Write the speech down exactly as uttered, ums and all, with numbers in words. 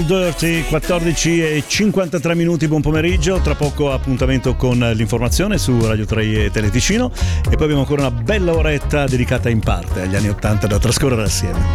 Dirty, quattordici e cinquantatré minuti, buon pomeriggio. Tra poco appuntamento con l'informazione su Radio tre e Teleticino, e poi abbiamo ancora una bella oretta dedicata in parte agli anni ottanta da trascorrere assieme.